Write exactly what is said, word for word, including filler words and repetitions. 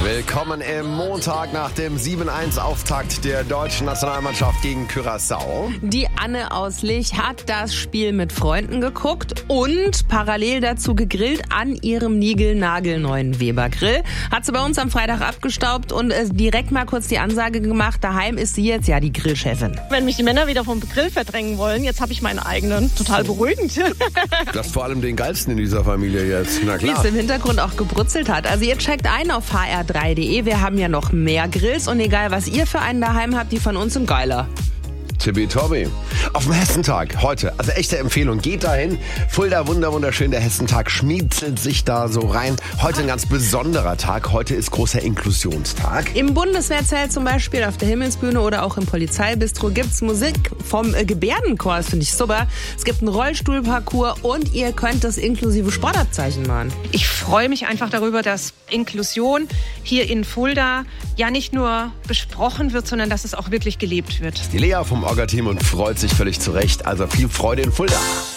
Willkommen im Montag nach dem sieben eins Auftakt der deutschen Nationalmannschaft gegen Curaçao. Die Anne aus Lich hat das Spiel mit Freunden geguckt und parallel dazu gegrillt an ihrem niegelnagelneuen Weber-Grill. Hat sie bei uns am Freitag abgestaubt und äh, direkt mal kurz die Ansage gemacht, daheim ist sie jetzt ja die Grillchefin. Wenn mich die Männer wieder vom Grill verdrängen wollen, jetzt habe ich meinen eigenen. Total beruhigend. Das ist vor allem den geilsten in dieser Familie jetzt, na Wie klar. es im Hintergrund auch gebrutzelt hat. Also ihr checkt ein auf h r drei punkt d e. Wir haben ja noch mehr Grills und egal was ihr für einen daheim habt, die von uns sind geiler. Tippitoppi. Auf dem Hessentag heute, also echte Empfehlung, geht dahin. Fulda, wunder, wunderschön, der Hessentag schmietzelt sich da so rein. Heute ein ganz besonderer Tag, heute ist großer Inklusionstag. Im Bundeswehrzelt zum Beispiel, auf der Himmelsbühne oder auch im Polizeibistro gibt's Musik vom äh, Gebärdenchor, das finde ich super. Es gibt einen Rollstuhlparcours und ihr könnt das inklusive Sportabzeichen machen. Ich freue mich einfach darüber, dass Inklusion hier in Fulda ja nicht nur besprochen wird, sondern dass es auch wirklich gelebt wird. Die Lea vom Orga-Team und freut sich völlig zurecht. Also viel Freude in Fulda.